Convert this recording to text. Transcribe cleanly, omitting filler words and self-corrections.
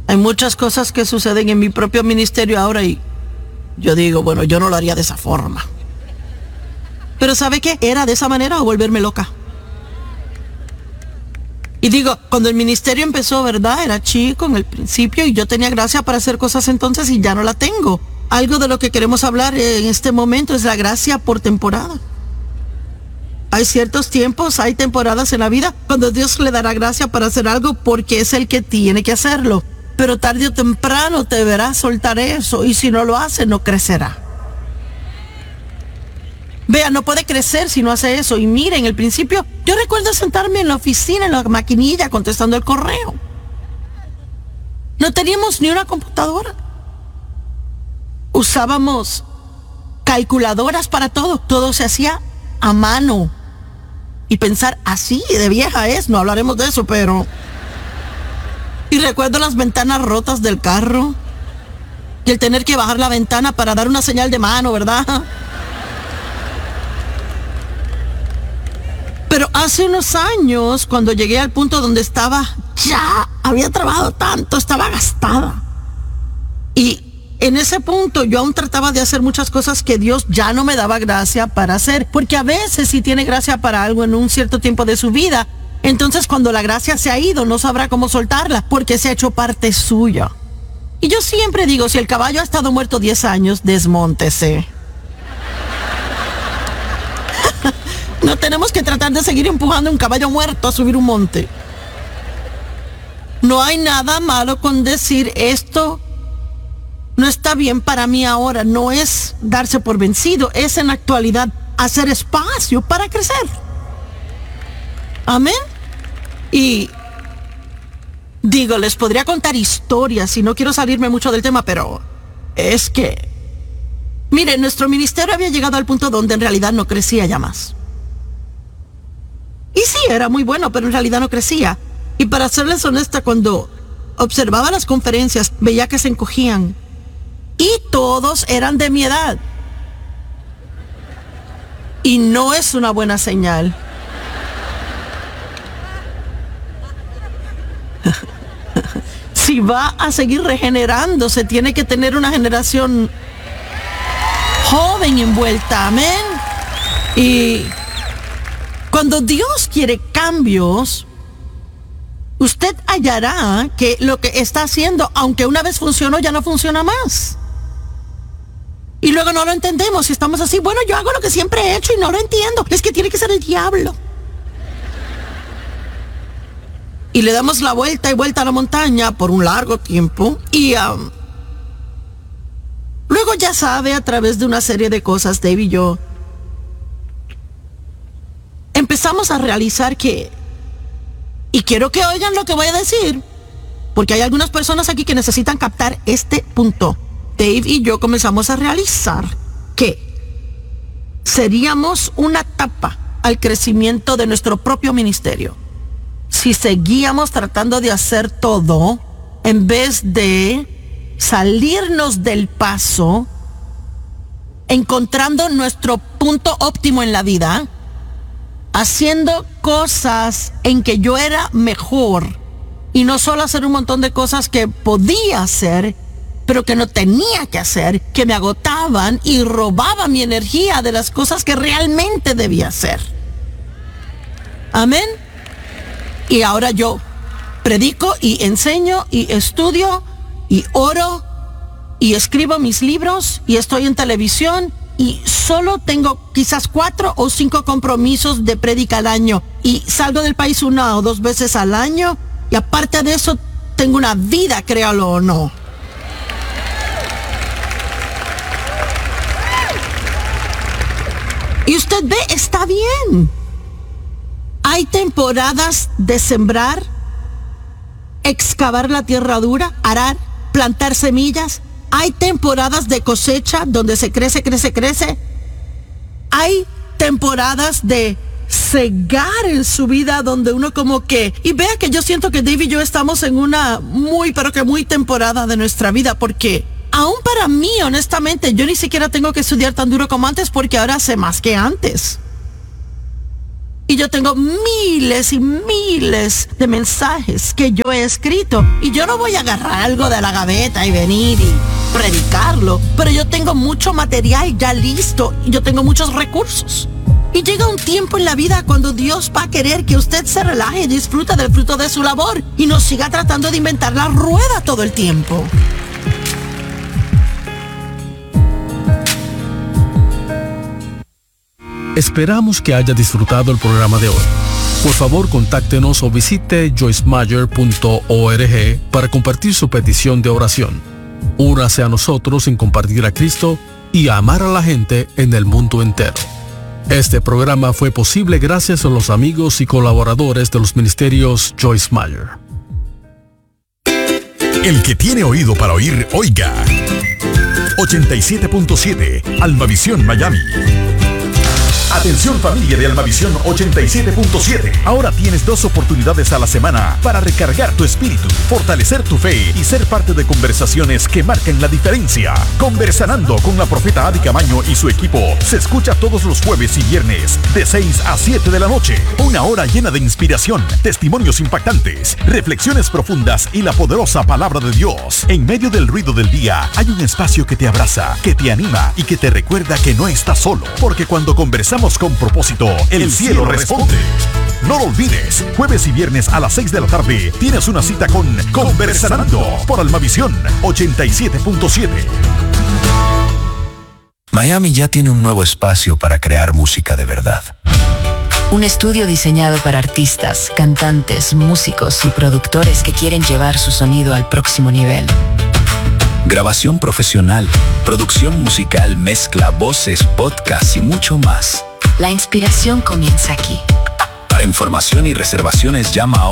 Hay muchas cosas que suceden en mi propio ministerio ahora y yo digo, bueno, yo no lo haría de esa forma. Pero ¿sabe qué? ¿Era de esa manera o volverme loca? Y digo, cuando el ministerio empezó, ¿verdad? Era chico en el principio y yo tenía gracia para hacer cosas entonces y ya no la tengo. Algo de lo que queremos hablar en este momento es la gracia por temporada. Hay ciertos tiempos, hay temporadas en la vida cuando Dios le dará gracia para hacer algo porque es el que tiene que hacerlo. Pero tarde o temprano te verá soltar eso y si no lo hace, no crecerá. Vea, no puede crecer si no hace eso. Y mire, en el principio, yo recuerdo sentarme en la oficina, en la maquinilla, contestando el correo. No teníamos ni una computadora. Usábamos calculadoras para todo. Todo se hacía a mano. Y pensar, así de vieja es, no hablaremos de eso, pero... Y recuerdo las ventanas rotas del carro. Y el tener que bajar la ventana para dar una señal de mano, ¿verdad? Pero hace unos años, cuando llegué al punto donde estaba, ya había trabajado tanto, estaba gastada. Y en ese punto yo aún trataba de hacer muchas cosas que Dios ya no me daba gracia para hacer. Porque a veces si tiene gracia para algo en un cierto tiempo de su vida, entonces cuando la gracia se ha ido, no sabrá cómo soltarla, porque se ha hecho parte suya. Y yo siempre digo, si el caballo ha estado muerto 10 años, desmóntese. No tenemos que tratar de seguir empujando un caballo muerto a subir un monte. No hay nada malo con decir esto no está bien para mí ahora. No es darse por vencido, es en la actualidad hacer espacio para crecer. Amén. Y digo, les podría contar historias y no quiero salirme mucho del tema, pero es que, miren, nuestro ministerio había llegado al punto donde en realidad no crecía ya más. Y sí, era muy bueno, pero en realidad no crecía. Y para serles honesta, cuando observaba las conferencias, veía que se encogían. Y todos eran de mi edad. Y no es una buena señal. Si va a seguir regenerándose, tiene que tener una generación joven envuelta. Amén. Y cuando Dios quiere cambios, usted hallará que lo que está haciendo, aunque una vez funcionó, ya no funciona más. Y luego no lo entendemos y estamos así, bueno, yo hago lo que siempre he hecho y no lo entiendo. Es que tiene que ser el diablo. Y le damos la vuelta y vuelta a la montaña por un largo tiempo. Y luego ya sabe, a través de una serie de cosas, Dave y yo empezamos a realizar que, y quiero que oigan lo que voy a decir, porque hay algunas personas aquí que necesitan captar este punto. Dave y yo comenzamos a realizar que seríamos una tapa al crecimiento de nuestro propio ministerio si seguíamos tratando de hacer todo en vez de salirnos del paso, encontrando nuestro punto óptimo en la vida, haciendo cosas en que yo era mejor y no solo hacer un montón de cosas que podía hacer, pero que no tenía que hacer, que me agotaban y robaban mi energía de las cosas que realmente debía hacer. Amén. Y ahora yo predico y enseño y estudio y oro y escribo mis libros y estoy en televisión y solo tengo quizás 4 o 5 compromisos de prédica al año y salgo del país 1 o 2 veces al año y aparte de eso tengo una vida, créalo o no. Y usted ve, está bien. Hay temporadas de sembrar, excavar la tierra dura, arar, plantar semillas. Hay temporadas de cosecha donde se crece. Hay temporadas de cegar en su vida donde uno como que... Y vea que yo siento que Dave y yo estamos en una muy temporada de nuestra vida, porque aún para mí, honestamente, yo ni siquiera tengo que estudiar tan duro como antes porque ahora sé más que antes. Y yo tengo miles y miles de mensajes que yo he escrito. Y yo no voy a agarrar algo de la gaveta y venir y predicarlo. Pero yo tengo mucho material ya listo y yo tengo muchos recursos. Y llega un tiempo en la vida cuando Dios va a querer que usted se relaje y disfrute del fruto de su labor y no siga tratando de inventar la rueda todo el tiempo. Esperamos que haya disfrutado el programa de hoy. Por favor, contáctenos o visite joycemeyer.org para compartir su petición de oración. Únase a nosotros en compartir a Cristo y a amar a la gente en el mundo entero. Este programa fue posible gracias a los amigos y colaboradores de los ministerios Joyce Meyer. El que tiene oído para oír, oiga. 87.7 Almavisión Miami. Atención familia de Almavisión 87.7. Ahora tienes 2 oportunidades a la semana para recargar tu espíritu, fortalecer tu fe y ser parte de conversaciones que marcan la diferencia. Conversando con la profeta Adi Camaño y su equipo se escucha todos los jueves y viernes de 6 a 7 de la noche. Una hora llena de inspiración, testimonios impactantes, reflexiones profundas y la poderosa palabra de Dios. En medio del ruido del día hay un espacio que te abraza, que te anima y que te recuerda que no estás solo. Porque cuando conversamos con propósito, el cielo responde. No lo olvides, jueves y viernes a las 6 de la tarde tienes una cita con Conversando por Almavisión 87.7. Miami ya tiene un nuevo espacio para crear música de verdad. Un estudio diseñado para artistas, cantantes, músicos y productores que quieren llevar su sonido al próximo nivel. Grabación profesional, producción musical, mezcla, voces, podcast y mucho más. La inspiración comienza aquí. Para información y reservaciones llama a